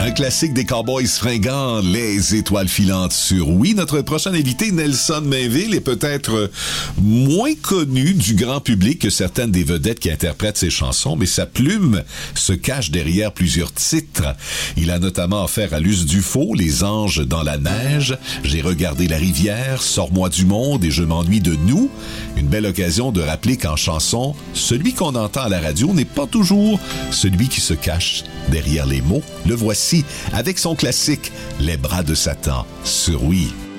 Un classique des Cowboys fringants, les étoiles filantes sur Oui. Notre prochain invité, Nelson Mainville, est peut-être moins connu du grand public que certaines des vedettes qui interprètent ses chansons, mais sa plume se cache derrière plusieurs titres. Il a notamment offert à Luce Dufaux Les Anges dans la neige, J'ai regardé la rivière, Sors-moi du monde et Je m'ennuie de nous. Une belle occasion de rappeler qu'en chanson, celui qu'on entend à la radio n'est pas toujours celui qui se cache derrière les mots. Le voici avec son classique Les bras de Satan sur Oui.